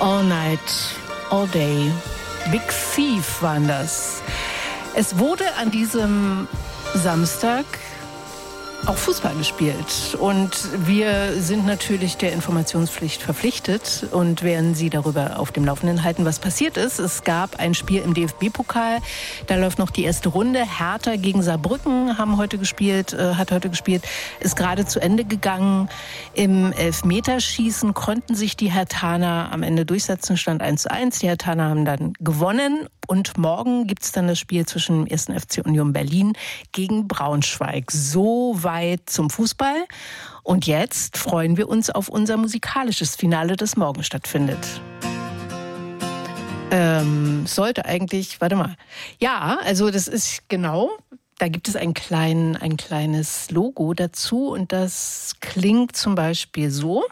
All Night, All Day. Big Thief waren das. Es wurde an diesem Samstag auch Fußball gespielt. Und wir sind natürlich der Informationspflicht verpflichtet und werden Sie darüber auf dem Laufenden halten, was passiert ist. Es gab ein Spiel im DFB-Pokal. Da läuft noch die erste Runde. Hertha gegen Saarbrücken hat heute gespielt, ist gerade zu Ende gegangen. Im Elfmeterschießen konnten sich die Herthaner am Ende durchsetzen, stand 1:1. Die Herthaner haben dann gewonnen. Und morgen gibt es dann das Spiel zwischen dem 1. FC Union Berlin gegen Braunschweig. So weit zum Fußball. Und jetzt freuen wir uns auf unser musikalisches Finale, das morgen stattfindet. Sollte eigentlich, warte mal. Ja, also das ist genau, da gibt es ein kleines Logo dazu und das klingt zum Beispiel so.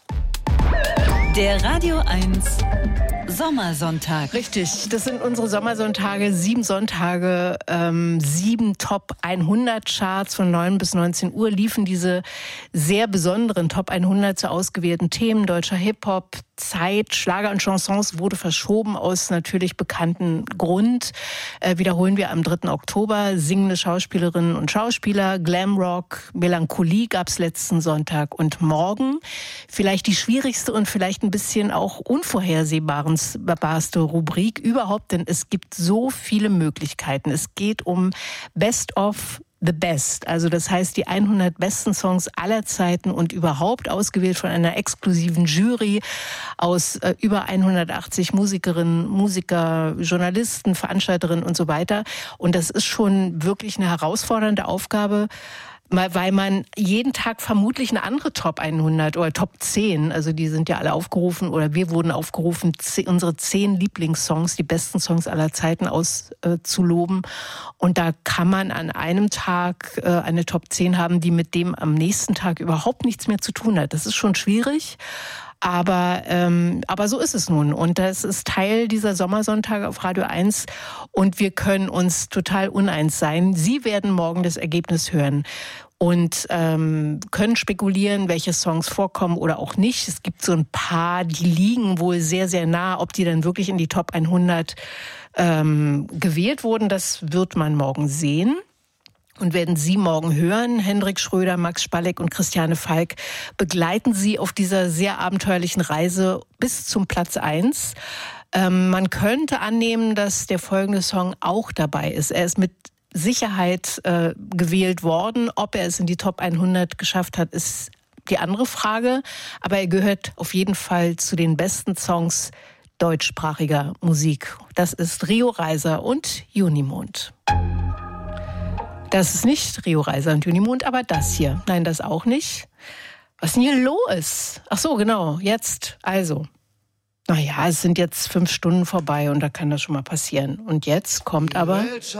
Der Radio 1 Sommersonntag. Richtig, das sind unsere Sommersonntage, 7 Sonntage, 7 Top 100 Charts von 9 bis 19 Uhr liefen diese sehr besonderen Top 100 zu ausgewählten Themen. Deutscher Hip-Hop, Zeit, Schlager und Chansons wurde verschoben aus natürlich bekannten Grund. Wiederholen wir am 3. Oktober. Singende Schauspielerinnen und Schauspieler, Glamrock, Melancholie gab's letzten Sonntag und morgen. Vielleicht die schwierigste und vielleicht ein bisschen auch unvorhersehbarste Rubrik überhaupt, denn es gibt so viele Möglichkeiten. Es geht um Best of the Best, also das heißt die 100 besten Songs aller Zeiten und überhaupt ausgewählt von einer exklusiven Jury aus über 180 Musikerinnen, Musiker, Journalisten, Veranstalterinnen und so weiter. Und das ist schon wirklich eine herausfordernde Aufgabe, weil man jeden Tag vermutlich eine andere Top 100 oder Top 10, also die sind ja alle aufgerufen oder wir wurden aufgerufen, unsere 10 Lieblingssongs, die besten Songs aller Zeiten auszuloben. Und da kann man an einem Tag eine Top 10 haben, die mit dem am nächsten Tag überhaupt nichts mehr zu tun hat. Das ist schon schwierig. Aber so ist es nun. Und das ist Teil dieser Sommersonntage auf Radio 1. Und wir können uns total uneins sein. Sie werden morgen das Ergebnis hören und können spekulieren, welche Songs vorkommen oder auch nicht. Es gibt so ein paar, die liegen wohl sehr, sehr nah. Ob die dann wirklich in die Top 100 gewählt wurden, das wird man morgen sehen. Und werden Sie morgen hören, Hendrik Schröder, Max Spalleck und Christiane Falk begleiten Sie auf dieser sehr abenteuerlichen Reise bis zum Platz 1. Man könnte annehmen, dass der folgende Song auch dabei ist. Er ist mit Sicherheit gewählt worden. Ob er es in die Top 100 geschafft hat, ist die andere Frage. Aber er gehört auf jeden Fall zu den besten Songs deutschsprachiger Musik. Das ist Rio Reiser und Junimond. Das ist nicht Rio Reiser und Junimond, aber das hier. Nein, das auch nicht. Was ist denn hier los? Ach so, genau, jetzt. Also, naja, es sind jetzt 5 Stunden vorbei und da kann das schon mal passieren. Und jetzt kommt aber